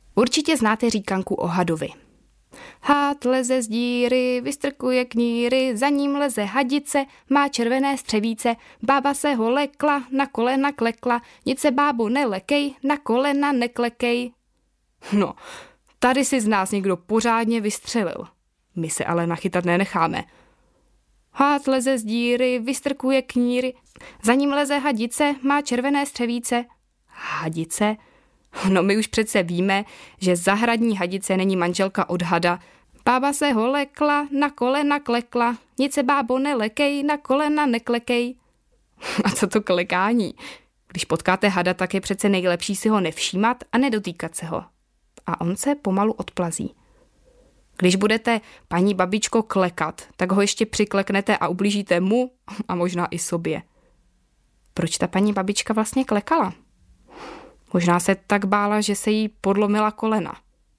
Určitě znáte říkanku o hadovi. Had leze z díry, vystrkuje kníry, za ním leze hadice, má červené střevíce, bába se ho lekla, na kolena klekla, nic se bábo nelekej, na kolena neklekej. No, tady si z nás někdo pořádně vystřelil. My se ale nachytat nenecháme. Had leze z díry, vystrkuje kníry, za ním leze hadice, má červené střevíce. Hadice? No my už přece víme, že zahradní hadice není manželka od hada. Bába se ho lekla, na kolena klekla, nic se bábo nelekej, na kolena neklekej. A co to klekání? Když potkáte hada, tak je přece nejlepší si ho nevšímat a nedotýkat se ho. A on se pomalu odplazí. Když budete, paní babičko, klekat, tak ho ještě přikleknete a ublížíte mu a možná i sobě. Proč ta paní babička vlastně klekala? Možná se tak bála, že se jí podlomila kolena.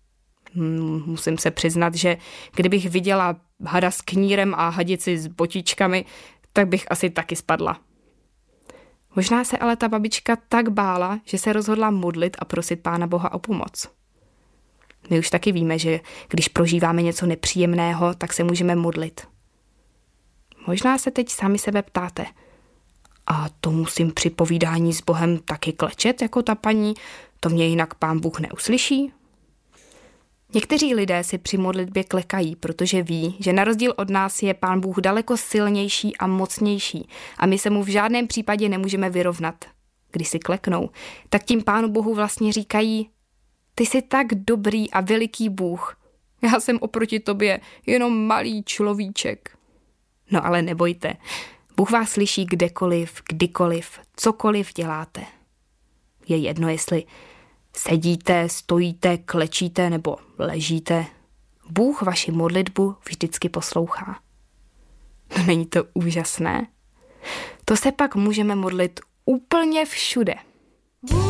Musím se přiznat, že kdybych viděla hada s knírem a hadici s botičkami, tak bych asi taky spadla. Možná se ale ta babička tak bála, že se rozhodla modlit a prosit Pána Boha o pomoc. My už taky víme, že když prožíváme něco nepříjemného, tak se můžeme modlit. Možná se teď sami sebe ptáte. A to musím při povídání s Bohem taky klečet jako ta paní? To mě jinak Pán Bůh neuslyší? Někteří lidé si při modlitbě klekají, protože ví, že na rozdíl od nás je Pán Bůh daleko silnější a mocnější a my se mu v žádném případě nemůžeme vyrovnat. Když si kleknou, tak tím Pánu Bohu vlastně říkají: ty jsi tak dobrý a veliký Bůh. Já jsem oproti tobě jenom malý človíček. No ale nebojte. Bůh vás slyší kdekoliv, kdykoliv, cokoliv děláte. Je jedno, jestli sedíte, stojíte, klečíte nebo ležíte. Bůh vaši modlitbu vždycky poslouchá. No není to úžasné? To se pak můžeme modlit úplně všude.